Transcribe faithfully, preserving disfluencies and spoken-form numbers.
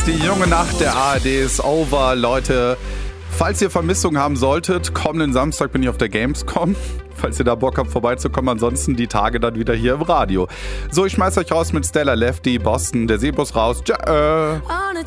Die junge Nacht der A R D ist over, Leute. Falls ihr Vermissungen haben solltet, kommenden Samstag bin ich auf der Gamescom. Falls ihr da Bock habt, vorbeizukommen, ansonsten die Tage dann wieder hier im Radio. So, ich schmeiß euch raus mit Stella Lefty, Boston, der Seebus raus. Tschö.